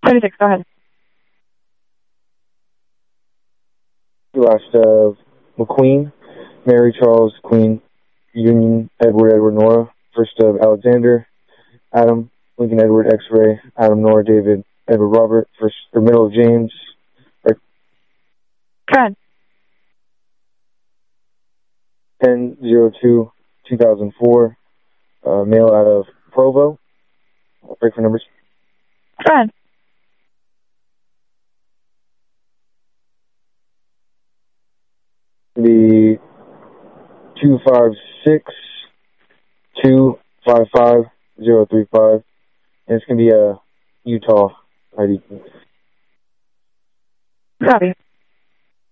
26, go ahead. Last of McQueen, Mary Charles Queen, Union Edward Nora. First of Alexander, Adam Lincoln Edward X-ray, Adam Nora David Edward Robert. First or middle of James. Go ahead. 10/02/2004, male out of Provo. Break for numbers. Go ahead. The 256-255-035, and it's going to be a Utah ID. Copy.